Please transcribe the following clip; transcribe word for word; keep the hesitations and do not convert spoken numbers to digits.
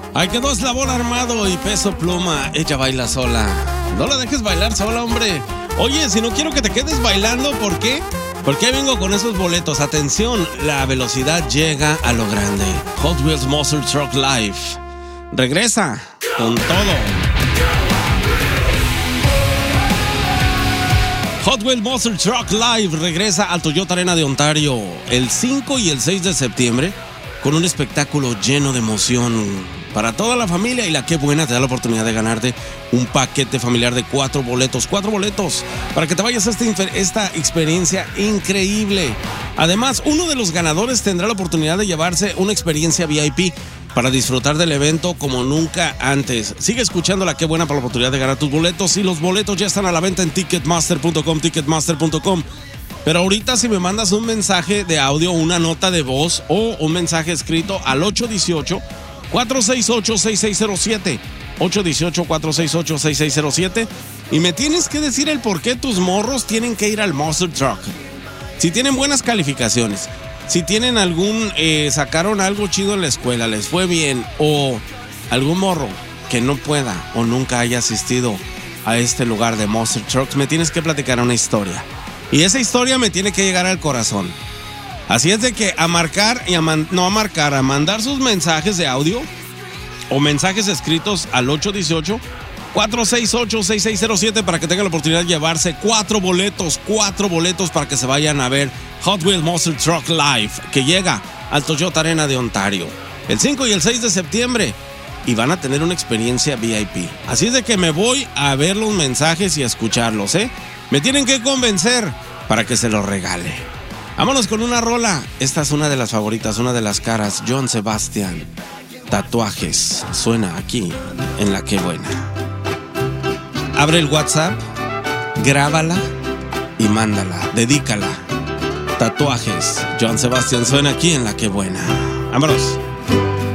Ahí quedó Eslabón Armado y Peso Pluma. Ella baila sola. No la dejes bailar sola, hombre. Oye, si no quiero que te quedes bailando, ¿por qué? Porque vengo con esos boletos. Atención, la velocidad llega a lo grande. Hot Wheels Monster Truck Live regresa con todo. Hot Wheels Monster Truck Live regresa al Toyota Arena de Ontario el cinco y el seis de septiembre con un espectáculo lleno de emoción para toda la familia, y la Qué Buena te da la oportunidad de ganarte un paquete familiar de cuatro boletos, cuatro boletos para que te vayas a esta, esta experiencia increíble. Además, uno de los ganadores tendrá la oportunidad de llevarse una experiencia V I P para disfrutar del evento como nunca antes. Sigue escuchando la Qué Buena para la oportunidad de ganar tus boletos, y los boletos ya están a la venta en ticketmaster punto com, ticketmaster punto com. Pero ahorita, si me mandas un mensaje de audio, una nota de voz o un mensaje escrito al ocho uno ocho, cuatro seis ocho, seis seis cero siete, ocho uno ocho, cuatro seis ocho, seis seis cero siete, y me tienes que decir el por qué tus morros tienen que ir al Monster Truck. Si tienen buenas calificaciones, si tienen algún, eh, sacaron algo chido en la escuela, les fue bien, o algún morro que no pueda o nunca haya asistido a este lugar de Monster Trucks, me tienes que platicar una historia. Y esa historia me tiene que llegar al corazón. Así es de que a marcar y a man, no a marcar, a mandar sus mensajes de audio o mensajes escritos al ocho uno ocho, cuatro seis ocho, seis seis cero siete para que tengan la oportunidad de llevarse cuatro boletos, cuatro boletos para que se vayan a ver Hot Wheels Monster Truck Live, que llega al Toyota Arena de Ontario el cinco y el seis de septiembre, y van a tener una experiencia V I P. Así es de que me voy a ver los mensajes y a escucharlos, ¿eh? Me tienen que convencer para que se los regale. Vámonos con una rola. Esta es una de las favoritas, una de las caras. Joan Sebastián. Tatuajes. Suena aquí en La Qué Buena. Abre el WhatsApp, grábala y mándala. Dedícala. Tatuajes. Joan Sebastián suena aquí en La Qué Buena. Vámonos.